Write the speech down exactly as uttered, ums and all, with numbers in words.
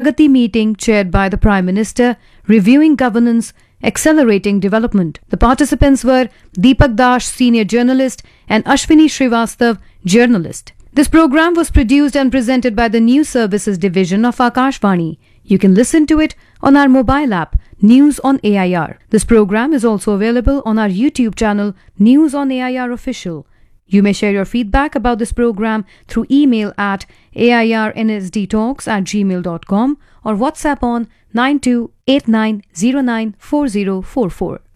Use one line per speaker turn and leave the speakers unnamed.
Pragati meeting chaired by the Prime Minister, reviewing governance, accelerating development. The participants were Deepak Dash, senior journalist, and Ashwini Srivastav, journalist. This program was produced and presented by the News Services Division of Akashvani. You can listen to it on our mobile app, News on A I R. This program is also available on our YouTube channel, News on A I R Official. You may share your feedback about this program through email at airnsdtalks at gmail dot com or WhatsApp on nine two eight nine zero nine four zero four four.